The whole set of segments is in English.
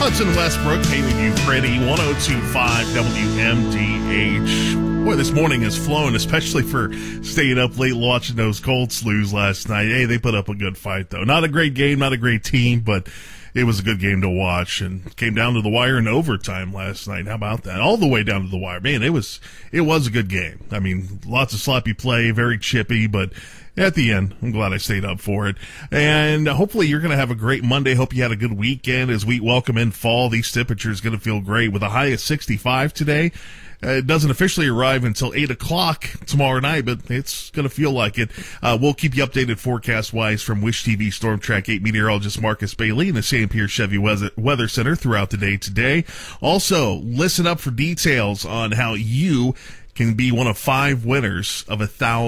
Hudson Westbrook, hailing you pretty, 102.5 WMDH. Boy, this morning has flown, especially for staying up late watching those Colts lose last night. Hey, they put up a good fight, though. Not a great game, not a great team, but it was a good game to watch, and came down to the wire in overtime last night. How about that? All the way down to the wire. Man, it was a good game. I mean, lots of sloppy play, very chippy, but at the end, I'm glad I stayed up for it. And hopefully you're going to have a great Monday. Hope you had a good weekend as we welcome in fall. These temperatures going to feel great with a high of 65 today. It doesn't officially arrive until 8 o'clock tomorrow night, but it's going to feel like it. We'll keep you updated forecast-wise from Wish TV Storm Track 8 meteorologist Marcus Bailey in the St. Pierre Chevy Weather Center throughout the day today. Also, listen up for details on how you can be one of 5 winners of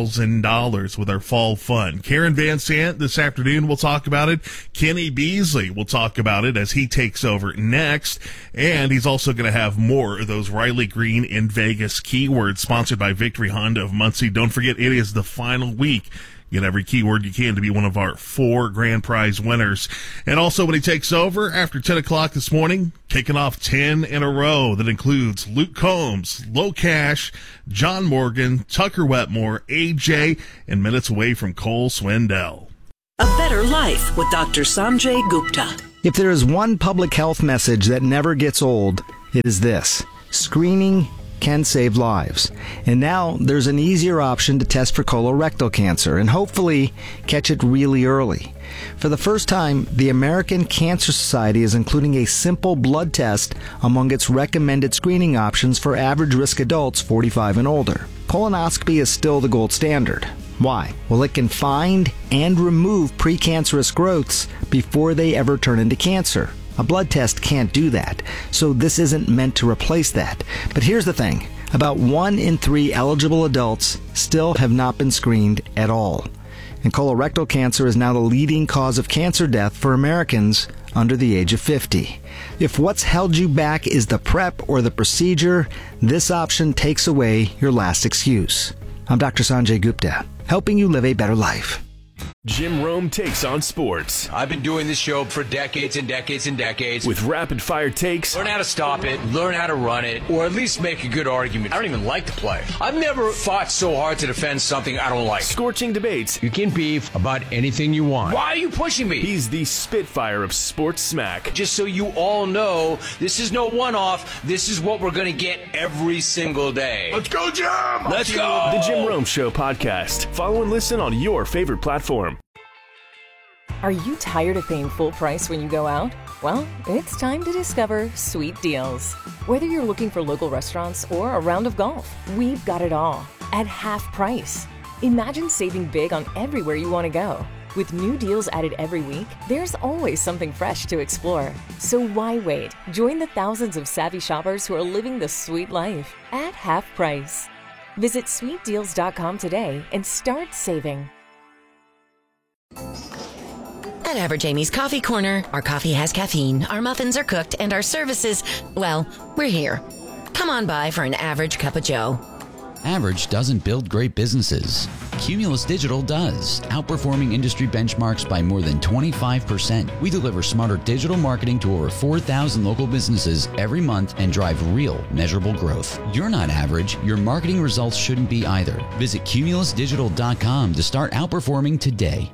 $1,000 with our fall fun. Karen Van Sant this afternoon will talk about it. Kenny Beasley will talk about it as he takes over next. And he's also going to have more of those Riley Green in Vegas keywords sponsored by Victory Honda of Muncie. Don't forget, it is the final week. Get every keyword you can to be one of our 4 grand prize winners. And also when he takes over after 10 o'clock this morning, kicking off 10 in a row. That includes Luke Combs, Low Cash, John Morgan, Tucker Wetmore, AJ, and minutes away from Cole Swindell. A Better Life with Dr. Sanjay Gupta. If there is one public health message that never gets old, it is this: screening can save lives. And now there's an easier option to test for colorectal cancer and hopefully catch it really early. For the first time, the American Cancer Society is including a simple blood test among its recommended screening options for average risk adults 45 and older. Colonoscopy is still the gold standard. Why? Well, it can find and remove precancerous growths before they ever turn into cancer. A blood test can't do that, so this isn't meant to replace that. But here's the thing. About 1 in 3 eligible adults still have not been screened at all. And colorectal cancer is now the leading cause of cancer death for Americans under the age of 50. If what's held you back is the prep or the procedure, this option takes away your last excuse. I'm Dr. Sanjay Gupta, helping you live a better life. Jim Rome takes on sports. I've been doing this show for decades and decades and decades. With rapid-fire takes. Learn how to stop it, learn how to run it, or at least make a good argument. I don't even like to play. I've never fought so hard to defend something I don't like. Scorching debates. You can beef about anything you want. Why are you pushing me? He's the Spitfire of sports smack. Just so you all know, this is no one-off. This is what we're going to get every single day. Let's go, Jim! Let's go! The Jim Rome Show podcast. Follow and listen on your favorite platform. Are you tired of paying full price when you go out? Well, it's time to discover Sweet Deals. Whether you're looking for local restaurants or a round of golf, we've got it all at half price. Imagine saving big on everywhere you want to go. With new deals added every week, there's always something fresh to explore. So why wait? Join the thousands of savvy shoppers who are living the sweet life at half price. Visit sweetdeals.com today and start saving. At Average Amy's Coffee Corner, our coffee has caffeine, our muffins are cooked, and our services, well, we're here. Come on by for an average cup of joe. Average doesn't build great businesses. Cumulus Digital does, outperforming industry benchmarks by more than 25%. We deliver smarter digital marketing to over 4,000 local businesses every month and drive real, measurable growth. You're not average. Your marketing results shouldn't be either. Visit cumulusdigital.com to start outperforming today.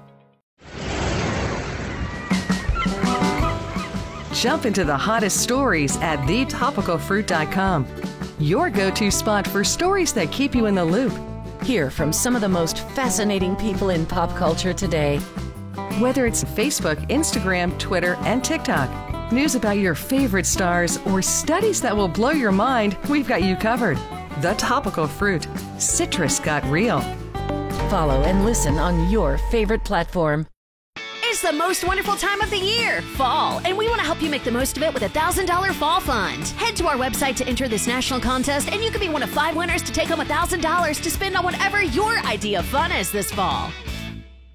Jump into the hottest stories at thetopicalfruit.com. Your go-to spot for stories that keep you in the loop. Hear from some of the most fascinating people in pop culture today. Whether it's Facebook, Instagram, Twitter, and TikTok, news about your favorite stars, or studies that will blow your mind, we've got you covered. The Topical Fruit. Citrus got real. Follow and listen on your favorite platform. It's the most wonderful time of the year, fall, and we want to help you make the most of it with a $1,000 fall fund. Head to our website to enter this national contest, and you can be one of 5 winners to take home $1,000 to spend on whatever your idea of fun is this fall.